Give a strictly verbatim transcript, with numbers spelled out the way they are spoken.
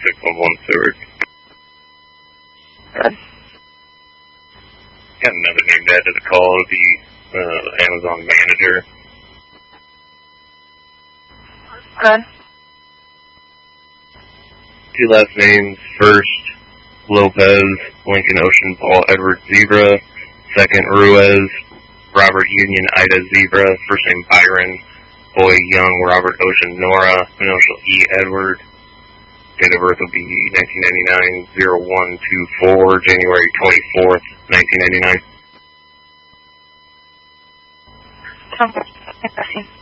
six one one Seward. Good. Got another name to add to the call. It'll be uh, the Amazon manager. Good. Two last names. First, Lopez, Lincoln Ocean, Paul Edward Zebra. Second, Ruiz, Robert Union, Ida Zebra. First name Byron, Boy Young, Robert Ocean, Nora. Initial E. Edward. Date of birth will be nineteen ninety-nine, oh one two four, January twenty-fourth, nineteen ninety-nine. Okay.